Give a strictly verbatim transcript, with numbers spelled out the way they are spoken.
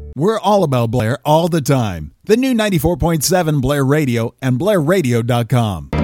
We're all about Blair all the time. The new ninety-four point seven Blair Radio and Blair Radio dot com.